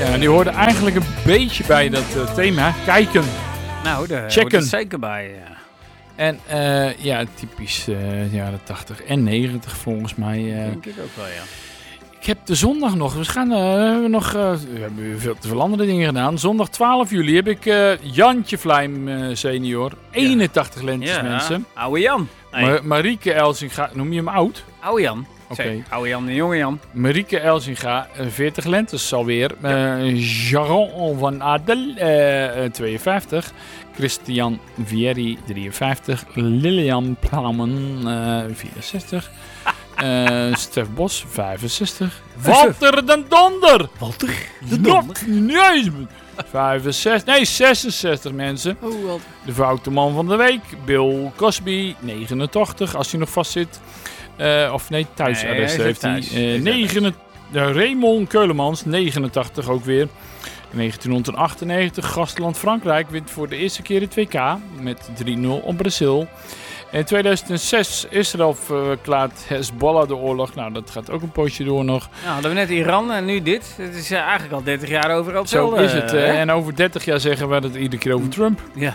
Ja, die hoorden eigenlijk een beetje bij dat thema. Kijken. Nou, daar checken. hoort het zeker bij. Ja. En ja, typisch jaren 80 en 90 volgens mij. Denk ik ook wel, ja. Ik heb de zondag nog. We hebben veel te veel andere dingen gedaan. Zondag 12 juli heb ik Jantje Vlijm senior. 81 lentes, mensen. Oude Jan. Hey. Marieke Elsinga, noem je hem oud? Oude Jan. Oké. Oude Jan en jonge Jan. Marieke Elsinga, 40 lentes alweer. Jaron van Adel, 52. Christian Vieri, 53. Lilian Plamen, 64. Stef Bos, 65. Walter den Donder! Walter den Donder? Nee, 65. Nee, 66 mensen. Oh, Walter. De foute man van de week. Bill Cosby, 89, als hij nog vast zit. Of nee, thuisarrest heeft hij. Raymond Keulemans, 89 ook weer. 1998, gastland Frankrijk wint voor de eerste keer het WK met 3-0 op Brazil. In 2006 Israël verklaart Hezbollah de oorlog. Nou, dat gaat ook een poosje door nog. Nou, hadden we net Iran en nu dit. Het is eigenlijk al 30 jaar overal hetzelfde. Zo is het. En over 30 jaar zeggen we het iedere keer over Trump. Ja.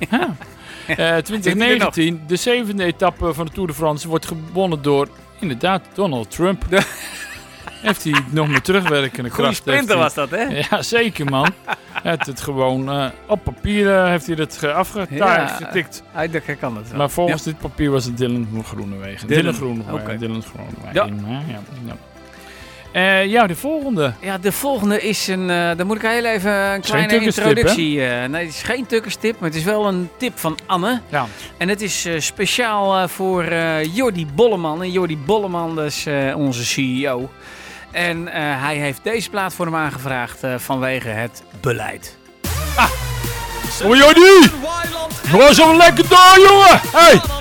2019, de zevende etappe van de Tour de France wordt gewonnen door, inderdaad, Donald Trump. Heeft hij nog meer terugwerkende kracht. Goeie sprinter was dat, hè? Ja, zeker, man. Het gewoon op papier heeft hij het getikt. Hij kan het wel. Maar volgens dit papier was het Dylan Groenewegen. Dylan Groenewegen. Okay. Dylan Groenewegen. Ja, de volgende. Ja, de volgende is een... dan moet ik heel even een kleine introductie... nee, het is geen tukkerstip, maar het is wel een tip van Anne. Ja. En het is speciaal voor Jordi Bolleman. En Jordi Bolleman, dat is onze CEO. En hij heeft deze plaat voor hem aangevraagd vanwege het beleid. Oh, Jordi! Was zo lekker door, jongen! Hey!